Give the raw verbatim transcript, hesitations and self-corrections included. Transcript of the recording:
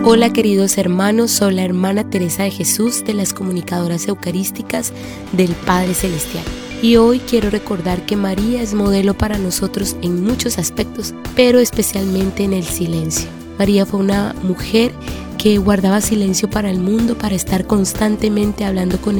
Hola queridos hermanos, soy la hermana Teresa de Jesús de las Comunicadoras Eucarísticas del Padre Celestial. Y hoy quiero recordar que María es modelo para nosotros en muchos aspectos, pero especialmente en el silencio. María fue una mujer que guardaba silencio para el mundo, para estar constantemente hablando con